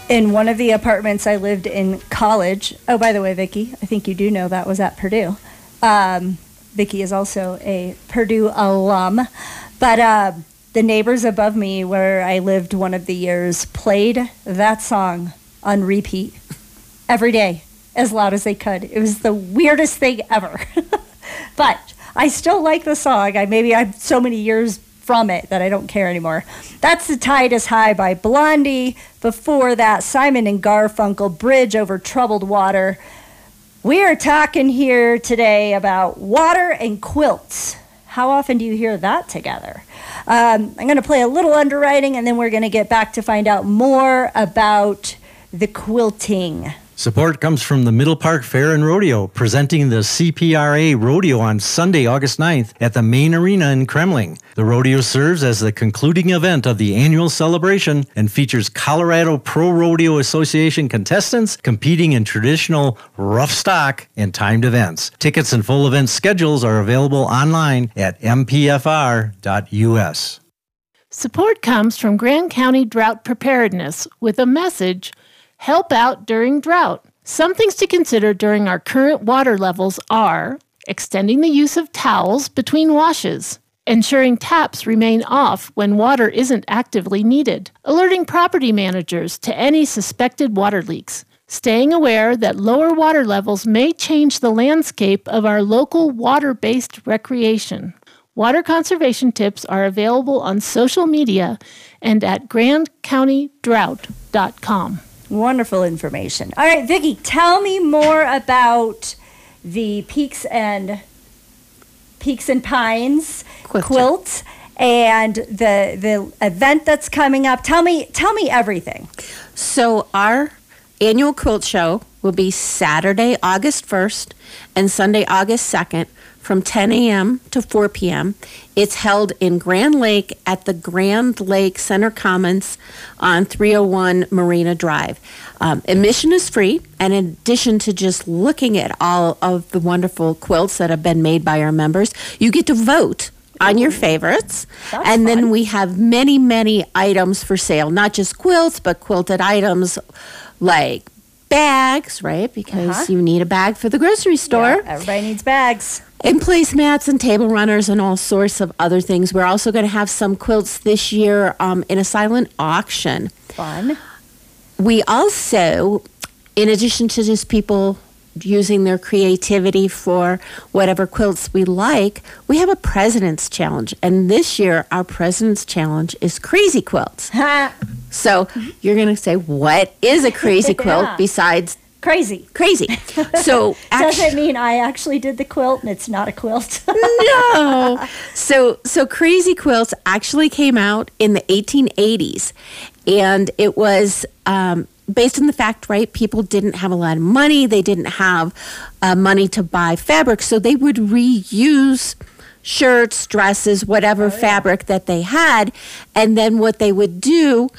In one of the apartments I lived in college. Oh, by the way, Vicki, I think you do know that was at Purdue. Vicki is also a Purdue alum. But the neighbors above me where I lived one of the years played that song on repeat every day as loud as they could. It was the weirdest thing ever. But I still like the song. Maybe I'm so many years from it that I don't care anymore. That's The Tide is High by Blondie. Before that, Simon and Garfunkel, Bridge Over Troubled Water. We are talking here today about water and quilts. How often do you hear that together? I'm going to play a little underwriting, and then we're going to get back to find out more about the quilting. Support comes from the Middle Park Fair and Rodeo, presenting the CPRA Rodeo on Sunday, August 9th at the main arena in Kremling. The rodeo serves as the concluding event of the annual celebration and features Colorado Pro Rodeo Association contestants competing in traditional rough stock and timed events. Tickets and full event schedules are available online at mpfr.us. Support comes from Grand County Drought Preparedness with a message: help out during drought. Some things to consider during our current water levels are extending the use of towels between washes, ensuring taps remain off when water isn't actively needed, alerting property managers to any suspected water leaks, staying aware that lower water levels may change the landscape of our local water-based recreation. Water conservation tips are available on social media and at grandcountydrought.com. Wonderful information. All right, Vicki, tell me more about the Peaks and Pines quilt and the event that's coming up. Tell me everything. So our annual quilt show will be Saturday, August 1st and Sunday, August 2nd from 10 a.m. to 4 p.m. It's held in Grand Lake at the Grand Lake Center Commons on 301 Marina Drive. Admission is free, and in addition to just looking at all of the wonderful quilts that have been made by our members, you get to vote on your favorites. That's and fun. then we have many, many items for sale, not just quilts, but quilted items like bags, right? Because you need a bag for the grocery store. Yeah, everybody needs bags. And placemats and table runners and all sorts of other things. We're also going to have some quilts this year in a silent auction. Fun. We also, in addition to just people using their creativity for whatever quilts we like, we have a President's Challenge. And this year, our President's Challenge is crazy quilts. So you're going to say, what is a crazy quilt besides Crazy. So does it mean I actually did the quilt and it's not a quilt? No. So crazy quilts actually came out in the 1880s, and it was based on the fact, right, people didn't have a lot of money. They didn't have money to buy fabric, so they would reuse shirts, dresses, whatever fabric that they had, and then what they would do,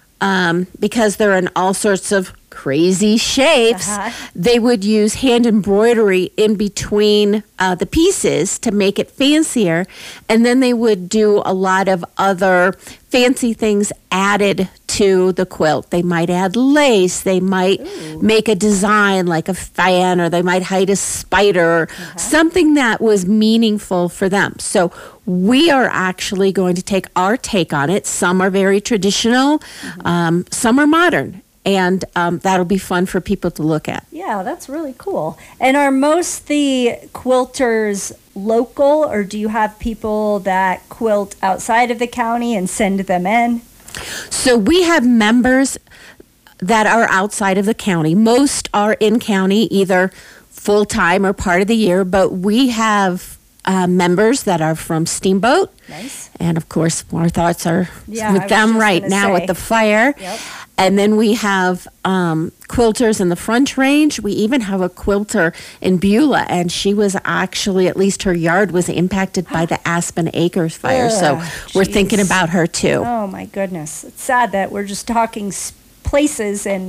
because they're in all sorts of crazy shapes, they would use hand embroidery in between the pieces to make it fancier, and then they would do a lot of other fancy things added to the quilt. They might add lace, they might make a design like a fan, or they might hide a spider, something that was meaningful for them. So we are actually going to take our take on it. Some are very traditional, some are modern. And that'll be fun for people to look at. Yeah, that's really cool. And are most the quilters local, or do you have people that quilt outside of the county and send them in? So we have members that are outside of the county. Most are in county, either full-time or part of the year, but we have members that are from Steamboat. Nice. And of course, our thoughts are with them right now at the fire. Yep. And then we have quilters in the Front Range. We even have a quilter in Beulah, and she was actually, at least her yard was impacted by the Aspen Acres fire. So we're thinking about her too. Oh my goodness. It's sad that we're just talking places and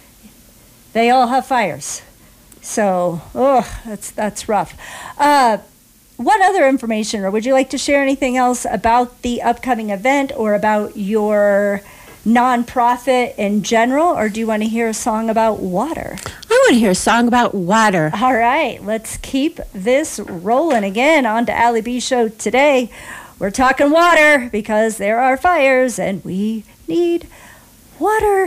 they all have fires. So, that's rough. What other information, or would you like to share anything else about the upcoming event or about your nonprofit in general, or do you want to hear a song about water? I want to hear a song about water. All right, let's keep this rolling again on to Allie B Show today. We're talking water because there are fires and we need water